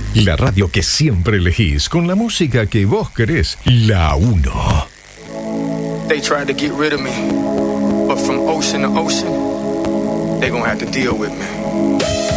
La radio que siempre elegís, con la música que vos querés. La 1. They tried to get rid of me, but from ocean to ocean, they gonna have to deal with me.